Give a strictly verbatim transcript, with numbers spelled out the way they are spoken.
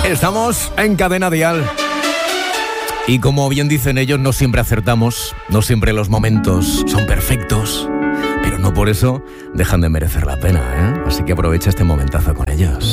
Estamos en Cadena Dial. Y como bien dicen ellos, no siempre acertamos, no siempre los momentos son perfectos, pero no por eso dejan de merecer la pena, ¿eh? Así que aprovecha este momentazo con ellos.